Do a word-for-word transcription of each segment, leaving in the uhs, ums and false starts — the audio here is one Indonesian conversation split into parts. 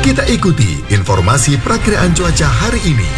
Kita ikuti informasi perakiraan cuaca hari ini.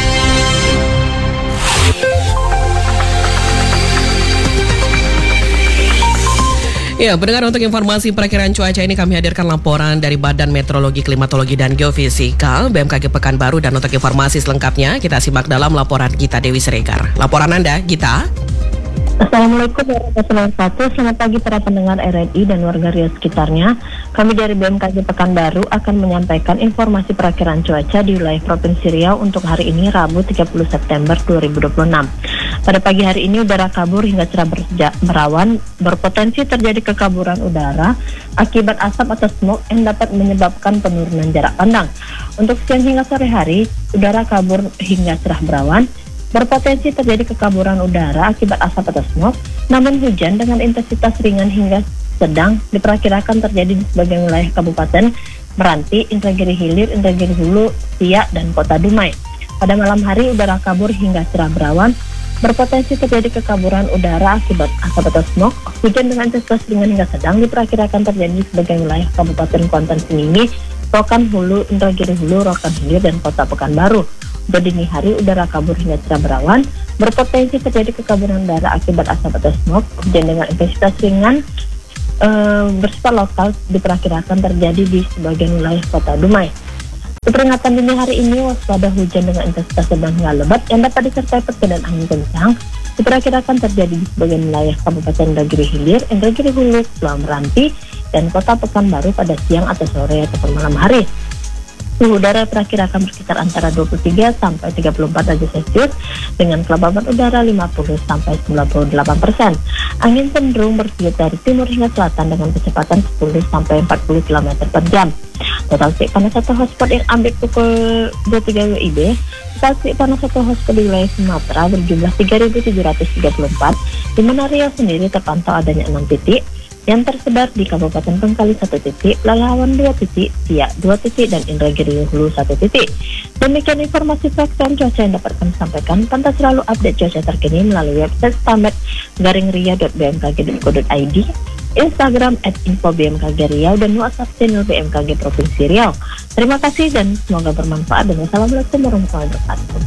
Ya, pendengar, untuk informasi perakiraan cuaca ini kami hadirkan laporan dari Badan Meteorologi, Klimatologi, dan Geofisika B M K G Pekanbaru. Dan untuk informasi selengkapnya kita simak dalam laporan Gita Dewi Siregar. Laporan Anda, Gita. Assalamualaikum warahmatullahi wabarakatuh. Selamat pagi para pendengar R R I dan warga Riau sekitarnya. Kami dari B M K G Pekanbaru akan menyampaikan informasi perakiraan cuaca di wilayah Provinsi Riau untuk hari ini Rabu tiga puluh September dua ribu dua puluh enam. Pada pagi hari ini udara kabur hingga cerah berawan, berpotensi terjadi kekaburan udara akibat asap atau smog yang dapat menyebabkan penurunan jarak pandang. Untuk siang hingga sore hari, udara kabur hingga cerah berawan, berpotensi terjadi kekaburan udara akibat asap atau smog, namun hujan dengan intensitas ringan hingga sedang diperkirakan terjadi di sebagian wilayah Kabupaten Meranti, Indragiri Hilir, Indragiri Hulu, Siak, dan Kota Dumai. Pada malam hari, udara kabur hingga cerah berawan, berpotensi terjadi kekaburan udara akibat asap atau smog. Hujan dengan intensitas ringan hingga sedang diperkirakan terjadi di sebagian wilayah Kabupaten Kuantan Sengingi, Rokan Hulu, Indragiri Hulu, Rokan Hilir, dan Kota Pekanbaru. Pada dini hari, udara kabur hingga cerah berawan, berpotensi terjadi kekaburan udara akibat asap atau smog. Hujan dengan intensitas ringan e, bersifat lokal diperkirakan terjadi di sebagian wilayah Kota Dumai. Peringatan dini hari ini, waspada hujan dengan intensitas sedang hingga lebat yang dapat disertai petir dan angin kencang diperkirakan terjadi di sebagian wilayah Kabupaten Indragiri Hilir, Indragiri Hulu, Pulau Meranti, dan Kota Pekanbaru pada siang atau sore ataupun malam hari. Suhu udara diperkirakan berkisar antara dua puluh tiga sampai tiga puluh empat derajat Celcius dengan kelembaban udara lima puluh sampai sembilan puluh delapan persen. Angin cenderung bertiup dari timur hingga selatan dengan kecepatan sepuluh sampai empat puluh kilometer per jam. Total titik panas satu hotspot yang ambil pukul dua puluh tiga W I B. Total titik panas satu hotspot di wilayah Sumatera berjumlah tiga ribu tujuh ratus tiga puluh empat, di mana Riau sendiri terpantau adanya enam titik yang tersebar di Kabupaten Bengkali satu titik, Lalawan dua titik, Siak dua titik, dan Indragiri Hulu satu titik. Demikian informasi perakiraan cuaca yang dapat kami sampaikan. Pantau selalu update cuaca terkini melalui website stambat garing ria dot b m k g dot co dot i d, Instagram at info b m k g riau, dan WhatsApp channel B M K G Provinsi Riau. Terima kasih dan semoga bermanfaat, dan wassalamualaikum warahmatullahi wabarakatuh.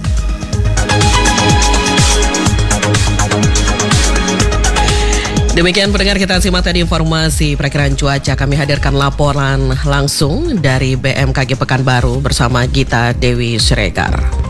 Demikian pendengar, kita simak tadi informasi perakiraan cuaca. Kami hadirkan laporan langsung dari B M K G Pekanbaru bersama Gita Dewi Siregar.